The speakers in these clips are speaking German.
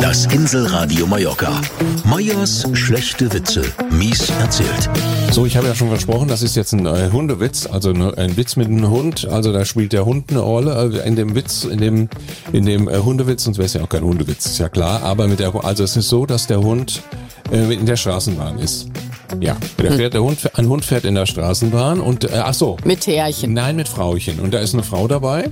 Das Inselradio Mallorca. Meyers schlechte Witze. Mies erzählt. So, ich habe ja schon versprochen, das ist jetzt ein Hundewitz, also ein Witz mit einem Hund. Also da spielt der Hund eine Rolle in dem Witz, in dem Hundewitz, sonst wäre es ja auch kein Hundewitz, ist ja klar. Aber also es ist so, dass der Hund in der Straßenbahn ist. Ja, ein Hund fährt in der Straßenbahn und mit Härchen. Nein, mit Frauchen. Und da ist eine Frau dabei.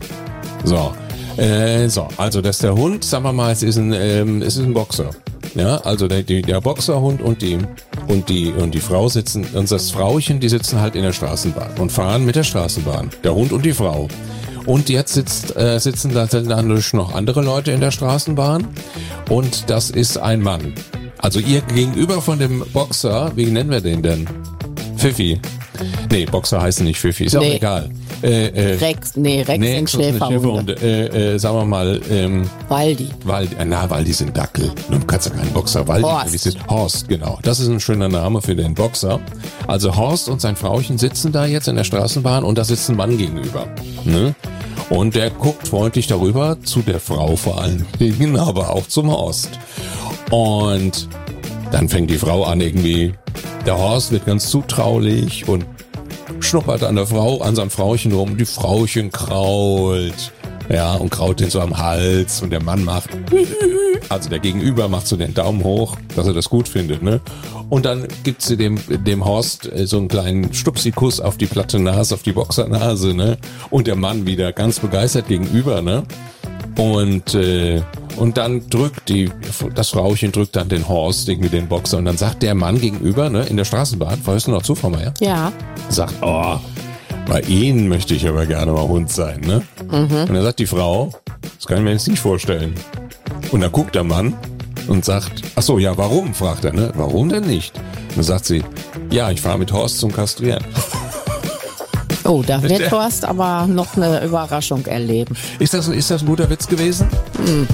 Also das ist der Hund, sagen wir mal, es ist ein Boxer. Ja, also der Boxerhund und die Frau sitzen, und das Frauchen, die sitzen halt in der Straßenbahn und fahren mit der Straßenbahn. Der Hund und die Frau. Und jetzt sitzen da noch andere Leute in der Straßenbahn und das ist ein Mann. Also ihr gegenüber von dem Boxer, wie nennen wir den denn? Pfiffi. Nee, Boxer heißen nicht Pfiffi, ist auch egal. Rex sind Schäferhunde. Sagen wir mal, Waldi. Waldi sind Dackel. Du kannst ja keinen Boxer. Waldi, Horst, genau. Das ist ein schöner Name für den Boxer. Also Horst und sein Frauchen sitzen da jetzt in der Straßenbahn und da sitzt ein Mann gegenüber. Ne? Und der guckt freundlich darüber, zu der Frau vor allem, aber auch zum Horst. Und dann fängt die Frau an irgendwie, der Horst wird ganz zutraulich und schnuppert an seinem Frauchen rum, die Frauchen krault, ja, und kraut den so am Hals und der Mann macht, also der Gegenüber macht so den Daumen hoch, dass er das gut findet, ne? Und dann gibt sie dem Horst so einen kleinen Stupsikuss auf die platte Nase, auf die Boxernase, ne? Und der Mann wieder ganz begeistert gegenüber, ne? Und dann das Frauchen drückt dann den Horst, irgendwie den Boxer, und dann sagt der Mann gegenüber, ne, in der Straßenbahn, weißt du noch zu, Frau Meier? Ja. Sagt, bei Ihnen möchte ich aber gerne mal Hund sein, ne? Mhm. Und dann sagt die Frau, das kann ich mir jetzt nicht vorstellen. Und dann guckt der Mann und sagt, ach so, ja, warum, fragt er, ne? Warum denn nicht? Und dann sagt sie, ja, ich fahre mit Horst zum Kastrieren. Oh, da wird Horst aber noch eine Überraschung erleben. Ist das ein guter Witz gewesen?